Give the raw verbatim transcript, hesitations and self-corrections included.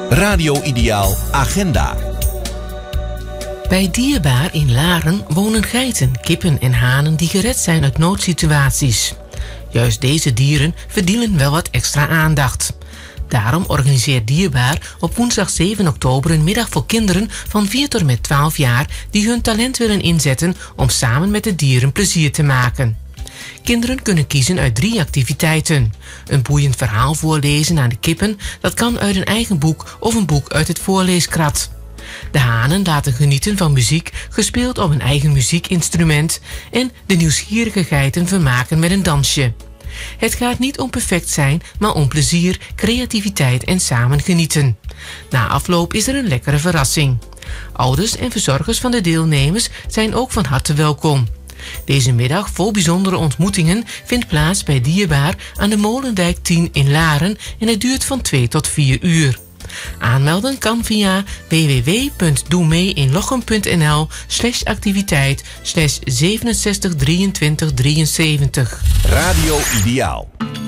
Radio Ideaal Agenda. Bij Dierbaar in Laren wonen geiten, kippen en hanen die gered zijn uit noodsituaties. Juist deze dieren verdienen wel wat extra aandacht. Daarom organiseert Dierbaar op woensdag zeven oktober een middag voor kinderen van vier tot met twaalf jaar die hun talent willen inzetten om samen met de dieren plezier te maken. Kinderen kunnen kiezen uit drie activiteiten. Een boeiend verhaal voorlezen aan de kippen, dat kan uit een eigen boek of een boek uit het voorleeskrat. De hanen laten genieten van muziek, gespeeld op een eigen muziekinstrument, en de nieuwsgierige geiten vermaken met een dansje. Het gaat niet om perfect zijn, maar om plezier, creativiteit en samen genieten. Na afloop is er een lekkere verrassing. Ouders en verzorgers van de deelnemers zijn ook van harte welkom. Deze middag vol bijzondere ontmoetingen vindt plaats bij Dierbaar aan de Molendijk tien in Laren en het duurt van twee tot vier uur. Aanmelden kan via w w w punt doemeeinlochem.nl slash activiteit slash zevenenzestig drieëntwintig drieënzeventig. Radio Ideaal.